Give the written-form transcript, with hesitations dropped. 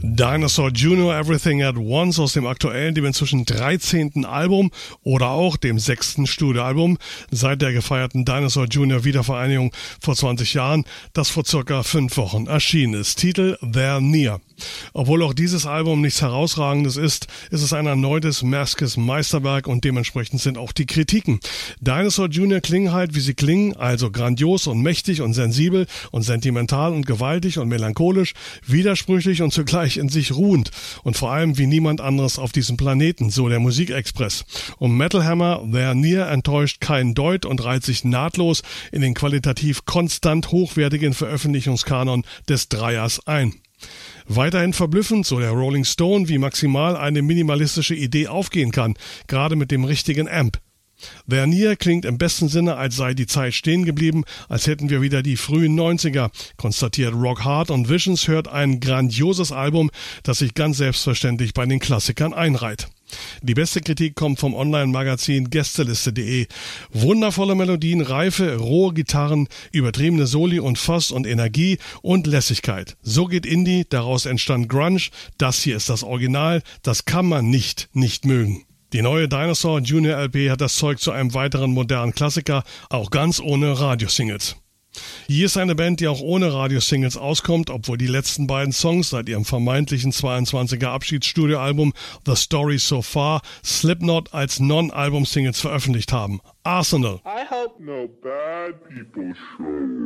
Dinosaur Jr. Everything at Once aus dem aktuellen, dem inzwischen 13. Album oder auch dem 6. Studioalbum seit der gefeierten Dinosaur Jr. Wiedervereinigung vor 20 Jahren, das vor circa 5 Wochen erschienen ist. Titel They're Near. Obwohl auch dieses Album nichts Herausragendes ist, ist es ein erneutes Maskes Meisterwerk und dementsprechend sind auch die Kritiken. Dinosaur Jr. klingen halt, wie sie klingen, also grandios und mächtig und sensibel und sentimental und gewaltig und melancholisch, widersprüchlich und zugleich in sich ruhend und vor allem wie niemand anderes auf diesem Planeten, so der Musikexpress. Und Metal Hammer, They're Near, enttäuscht keinen Deut und reiht sich nahtlos in den qualitativ konstant hochwertigen Veröffentlichungskanon des Dreiers ein. Weiterhin verblüffend, so der Rolling Stone, wie maximal eine minimalistische Idee aufgehen kann, gerade mit dem richtigen Amp. They're Near klingt im besten Sinne, als sei die Zeit stehen geblieben, als hätten wir wieder die frühen 90er, konstatiert Rock Hard und Visions hört ein grandioses Album, das sich ganz selbstverständlich bei den Klassikern einreiht. Die beste Kritik kommt vom Online-Magazin Gästeliste.de. Wundervolle Melodien, reife, rohe Gitarren, übertriebene Soli und Fass und Energie und Lässigkeit. So geht Indie, daraus entstand Grunge. Das hier ist das Original, das kann man nicht mögen. Die neue Dinosaur Jr. LP hat das Zeug zu einem weiteren modernen Klassiker, auch ganz ohne Radiosingles. Hier ist eine Band, die auch ohne Radiosingles auskommt, obwohl die letzten beiden Songs seit ihrem vermeintlichen 22er Abschiedsstudioalbum The Story So Far Slipknot als Non-Album-Singles veröffentlicht haben. Arsenal. I hope no bad people show.